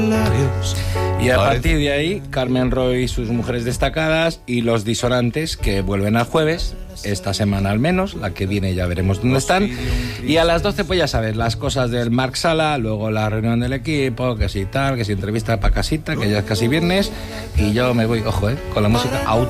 Y a partir de ahí, Carmen Roy y sus mujeres destacadas y los disonantes que vuelven al jueves, esta semana al menos, la que viene ya veremos dónde están. Y a las 12, pues ya sabes, las cosas del Marc Sala, luego la reunión del equipo, que si tal, que si entrevista para casita, que ya es casi viernes. Y yo me voy, ojo, con la música out.